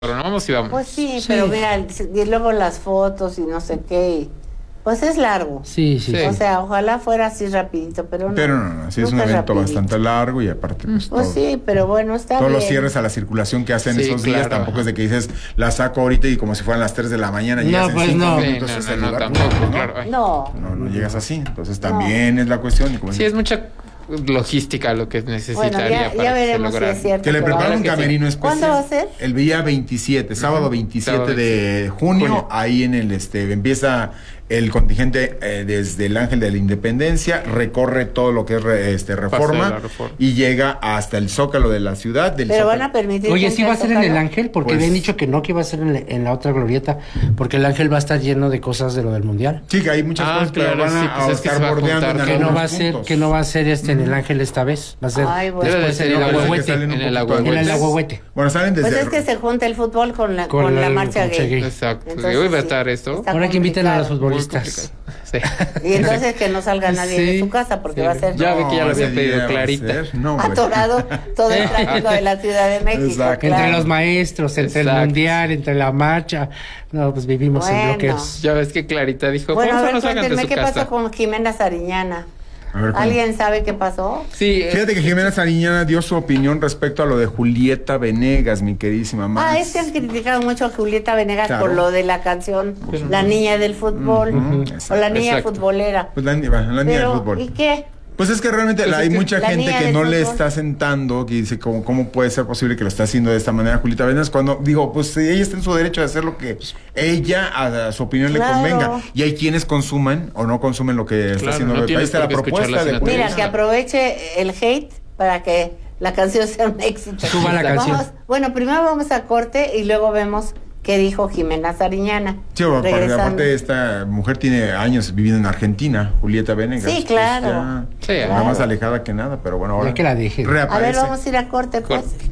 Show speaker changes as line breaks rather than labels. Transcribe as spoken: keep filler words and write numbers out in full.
no vamos y vamos.
Pues sí,
Sí.
pero mira, y luego las fotos y no sé qué, y pues es largo.
Sí, sí,
Sí.
sí.
O sea, ojalá fuera así rapidito, pero no.
Pero no, no, sí es un
nunca
evento
rapidito.
bastante largo y aparte pues,
Pues
todo-
sí, pero bueno, está
todos
bien.
los cierres a la circulación que hacen
Sí,
esos días
claro.
tampoco es de que dices la saco ahorita y como si fueran las tres de la mañana
No,
llegas en
pues
cinco
no.
Sí,
minutos
no,
a ese
no, no,
lugar.
tampoco,
No,
claro. Ay.
No.
no, no llegas así. Entonces también es la cuestión. Y como
Sí, es mucha logística lo que
Bueno,
necesitaría
ya,
para
ya
que se
veremos si
lograra.
es cierto.
que le
pero
prepararon un
que sí.
camerino especial.
¿Cuándo va a ser?
El día veintisiete, sábado veintisiete
Sábado
de junio,
Junio.
ahí en el este empieza el contingente eh, desde el Ángel de la Independencia, recorre todo lo que es re- este
Paseo de
Reforma
la Reforma.
y llega hasta el Zócalo de la ciudad. Del
Pero
Zócalo.
van a permitir.
Oye,
gente
sí va a
al
ser en el
Zócalo?
Ángel, porque
Pues-
habían dicho que no, que iba a ser en la, en la otra glorieta, porque el Ángel va a estar lleno de cosas de lo del Mundial.
Sí, que hay muchas
Ah,
cosas que
claro,
lo van a,
sí, pues
a
es que
estar
se va a
bordeando
juntar
en
Que no
algunos
va a ser,
puntos.
que no va a ser este en el Ángel esta vez, va a ser
Ay, bueno.
Debe de
después
ser
en el
igual.
Parece que
Agüehuete.
salen un
En el
poquito
Agüehuete.
En el
antes.
Agüehuete.
Bueno, salen desde...
Pues es que se junta el fútbol con la,
Con
con la
el-
marcha
marcha
gay.
gay.
Exacto.
Entonces,
Hoy va a
sí,
estar esto.
está
Ahora que inviten a los
complicado.
Muy
futbolistas.
complicado. Sí.
Y entonces que no salga nadie
Sí.
de su casa porque
Sí.
va a ser
Ya ve que ya lo
ese
había pedido
día va a
Clarita.
ser- No, güey.
atorado todo el tráfico de la Ciudad de México.
Exacto.
claro.
Entre los maestros, entre el
Exacto.
Mundial, entre la marcha. No, pues vivimos en
Bueno.
bloques.
Ya ves que Clarita dijo,
Bueno, a
¿cómo
ver,
no salgan de
cuéntenme
su
qué
casa?
pasó con Jimena Sariñana.
A ver, ¿cómo?
¿Alguien sabe qué pasó?
Sí, eh,
Fíjate que Jimena Sariñana dio su opinión respecto a lo de Julieta Venegas, mi queridísima Max.
Ah, es que han criticado mucho a Julieta Venegas
Claro.
por lo de la canción La Niña del Fútbol
Ujú,
o La Niña
exacto.
Futbolera.
Pues la, bueno, la niña
Pero,
del fútbol.
¿y qué?
Pues es que realmente
Pues
la-
es
hay
que
mucha
la
gente
niña
que
del
no le
fútbol.
está sentando, que dice, ¿cómo, cómo puede ser posible que lo está haciendo de esta manera Julieta Venegas? Cuando digo, pues si ella está en su derecho de hacer lo que ella, a, a su opinión,
Claro.
le convenga. Y hay quienes consuman o no consumen lo que está
Claro,
haciendo.
no
Ahí
tienes
está la
por qué escucharla
propuesta de
sin
Julieta.
Mira, que aproveche el hate para que la canción sea un éxito.
Suba la
Vamos-
canción.
Bueno, primero vamos a corte y luego vemos qué dijo Jimena Sariñana.
Sí, porque
Regresando.
aparte esta mujer tiene años viviendo en Argentina, Julieta Venegas.
Sí, claro.
Pues ya
Sí,
está
claro.
más alejada que nada, pero bueno, ahora
Ya que la dejen.
A ver,
reaparece.
vamos a ir a corte, pues.
Corte.